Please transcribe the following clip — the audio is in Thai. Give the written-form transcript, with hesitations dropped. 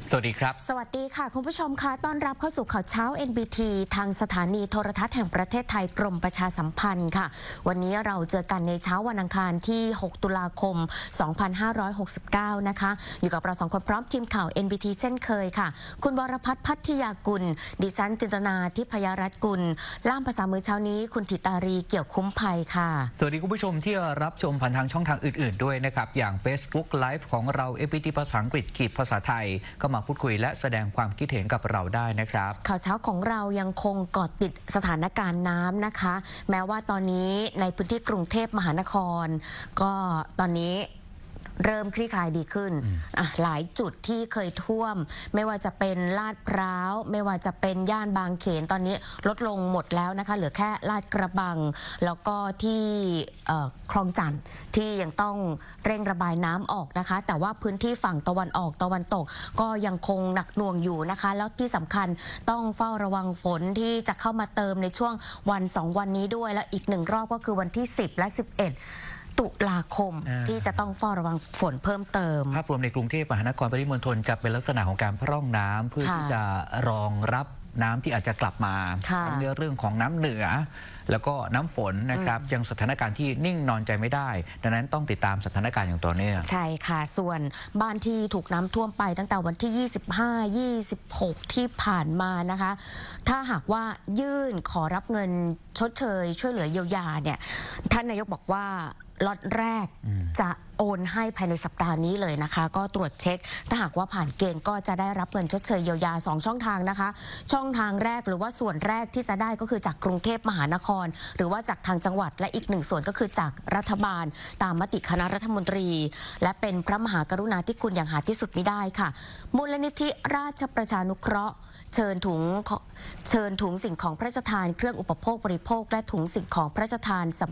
สวัสดีครับสวัสดีค่ะคุณผู้ชมค่ะต้อนรับเข้าสู่ข่าวเช้า NBT ทางสถานีโทรทัศน์แห่งประเทศไทยกรมประชาสัมพันธ์ค่ะวันนี้เราเจอกันในเช้าวันอังคารที่ 6 ตุลาคม 2569 นะคะอยู่กับเราสองคนพร้อมทีมข่าว NBT เช่นเคยค่ะคุณวรพัฒน์พัทยากุลดิฉันจินตนาทิพยรัตน์กุลล่ามภาษามือเช้านี้คุณธิตารีเกี่ยวคุ้มภัยค่ะสวัสดีคุณผู้ชมที่รับชมผ่านทางช่องทางอื่นๆด้วยนะครับอย่าง Facebook Live ของเรา NBT ภาษาอังกฤษขีดภาษาไทยก็มาพูดคุยและแสดงความคิดเห็นกับเราได้นะครับข่าวเช้าของเรายังคงเกาะติดสถานการณ์น้ำนะคะแม้ว่าตอนนี้ในพื้นที่กรุงเทพมหานครก็ตอนนี้เริ่มคลี่คลายดีขึ้นหลายจุดที่เคยท่วมไม่ว่าจะเป็นลาดพร้าวไม่ว่าจะเป็นย่านบางเขนตอนนี้ลดลงหมดแล้วนะคะเหลือแค่ลาดกระบังแล้วก็ที่คลองจันทน์ที่ยังต้องเร่งระบายน้ำออกนะคะแต่ว่าพื้นที่ฝั่งตะวันออกตะวันตกก็ยังคงหนักหน่วงอยู่นะคะแล้วที่สำคัญต้องเฝ้าระวังฝนที่จะเข้ามาเติมในช่วงวัน2 วันนี้ด้วยแล้วอีก1 รอบก็คือวันที่10 และ 11 ตุลาคมที่จะต้องเฝ้าระวังฝนเพิ่มเติมภาพรวมในกรุงเทพมหานครปริมณฑลจะเป็นลักษณะของการพร่องน้ำเพื่อที่จะรองรับน้ำที่อาจจะกลับมาทั้งในเรื่องของน้ำเหนือแล้วก็น้ำฝนนะครับยังสถานการณ์ที่นิ่งนอนใจไม่ได้ดังนั้นต้องติดตามสถานการณ์อย่างต่อเนื่องใช่ค่ะส่วนบ้านที่ถูกน้ำท่วมไปตั้งแต่วันที่ 25-26 ที่ผ่านมานะคะถ้าหากว่ายื่นขอรับเงินชดเชยช่วยเหลือเยียวยาเนี่ยท่านนายกบอกว่าล็อตแรกจะโอนให้ภายในสัปดาห์นี้เลยนะคะก็ตรวจเช็คถ้าหากว่าผ่านเกณฑ์ก็จะได้รับเงินชดเชยเยียวยา2 ช่องทางนะคะช่องทางแรกหรือว่าส่วนแรกที่จะได้ก็คือจากกรุงเทพมหานครหรือว่าจากทางจังหวัดและอีก1 ส่วนก็คือจากรัฐบาลตามมติคณะรัฐมนตรีและเป็นพระมหากรุณาธิคุณอย่างหาที่สุดมิได้ค่ะมูลนิธิราชประชานุเคราะห์เชิญถุงสิ่งของพระราชทานเครื่องอุปโภคบริโภคและถุงสิ่งของพระราชทาน